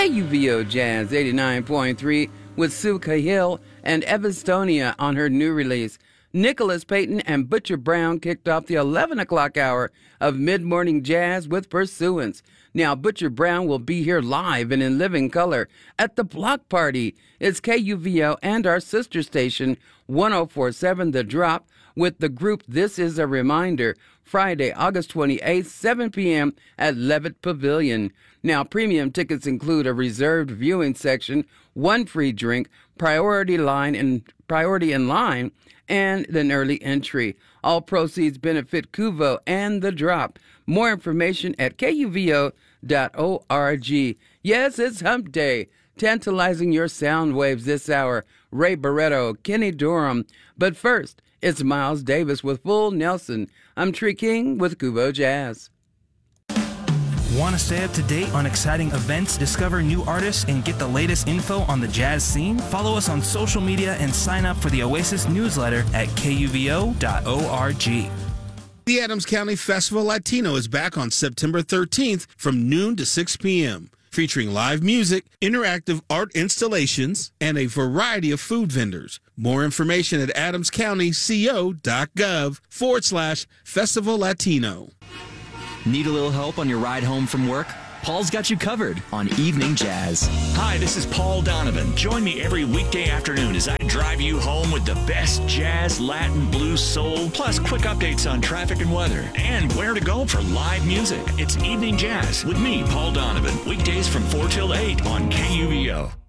KUVO Jazz 89.3 with Sue Cahill and Evastonia on her new release. Nicholas Payton and Butcher Brown kicked off the 11 o'clock hour of mid-morning jazz with Pursuance. Now, Butcher Brown will be here live and in living color at the Block Party. It's KUVO and our sister station, 104.7 The Drop, with the group This Is a Reminder, Friday, August 28th, 7 p.m. at Levitt Pavilion. Now, premium tickets include a reserved viewing section, one free drink, priority in line, and an early entry. All proceeds benefit Kuvo and The Drop. More information at kuvo.org. Yes, it's Hump Day. Tantalizing your sound waves this hour. Ray Barretto, Kenny Dorham. But first, it's Miles Davis with Full Nelson. I'm Tree King with Kuvo Jazz. Want to stay up to date on exciting events, discover new artists, and get the latest info on the jazz scene? Follow us on social media and sign up for the Oasis newsletter at kuvo.org. The Adams County Festival Latino is back on September 13th from noon to 6 p.m., featuring live music, interactive art installations, and a variety of food vendors. More information at adamscountyco.gov/Festival Latino. Need a little help on your ride home from work? Paul's got you covered on Evening Jazz. Hi, this is Paul Donovan. Join me every weekday afternoon as I drive you home with the best jazz, Latin, blues, soul, plus quick updates on traffic and weather, and where to go for live music. It's Evening Jazz with me, Paul Donovan, weekdays from 4 till 8 on KUVO.